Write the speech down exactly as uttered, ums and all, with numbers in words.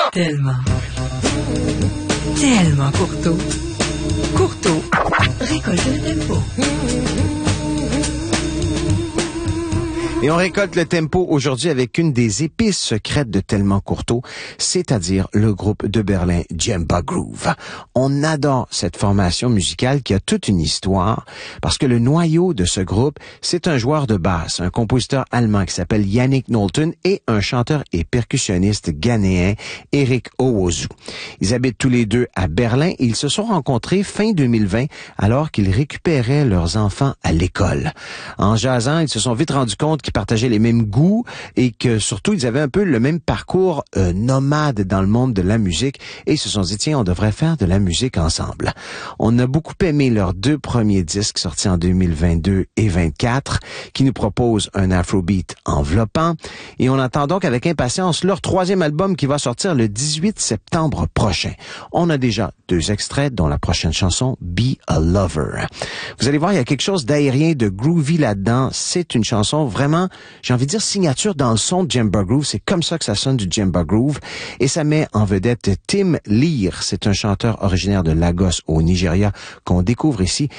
Tellement. Tellement Courteau. Courteau récolte le tempo. Et on récolte le tempo aujourd'hui avec une des épices secrètes de Tellement Courteau, c'est-à-dire le groupe de Berlin Djemba Groove. On adore cette formation musicale qui a toute une histoire parce que le noyau de ce groupe, c'est un joueur de basse, un compositeur allemand qui s'appelle Yannick Nolten et un chanteur et percussionniste ghanéen, Eric Owozu. Ils habitent tous les deux à Berlin et ils se sont rencontrés fin deux mille vingt alors qu'ils récupéraient leurs enfants à l'école. En jasant, ils se sont vite rendus compte qu'ils partageaient les mêmes goûts et que surtout ils avaient un peu le même parcours euh, nomade dans le monde de la musique et ils se sont dit tiens on devrait faire de la musique ensemble. On a beaucoup aimé leurs deux premiers disques sortis en deux mille vingt-deux et vingt-quatre qui nous proposent un afrobeat enveloppant et on attend donc avec impatience leur troisième album qui va sortir le dix-huit septembre prochain. On a déjà deux extraits dont la prochaine chanson Be a Lover. Vous allez voir il y a quelque chose d'aérien, de groovy là-dedans. C'est une chanson vraiment j'ai envie de dire signature dans le son de Djemba Groove. C'est comme ça que ça sonne du Djemba Groove. Et ça met en vedette Tim Lear. C'est un chanteur originaire de Lagos au Nigeria qu'on découvre ici